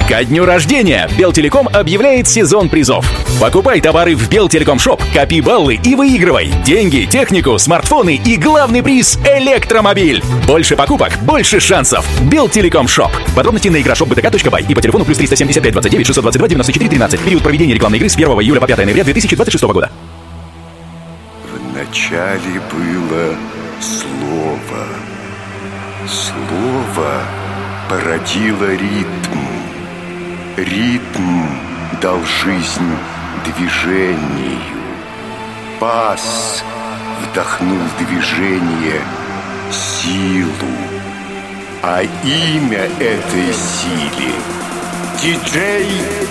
Ко дню рождения Белтелеком объявляет сезон призов. Покупай товары в Белтелеком Шоп, копи баллы и выигрывай. Деньги, технику, смартфоны и главный приз — электромобиль. Больше покупок, больше шансов. Белтелеком Шоп. Подробности на играшоп.бтк.бай и по телефону +375 29 622 94 13. Период проведения рекламной игры с 1 июля по 5 ноября 2026 года. Вначале было слово. Слово породило ритм. Ритм дал жизнь движению. Бас вдохнул в движение силу. А имя этой силе — диджей